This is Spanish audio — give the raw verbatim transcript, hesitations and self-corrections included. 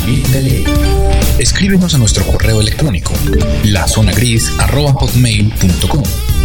Vivir de Ley. Escríbenos a nuestro correo electrónico lazonagris arroba hotmail punto com.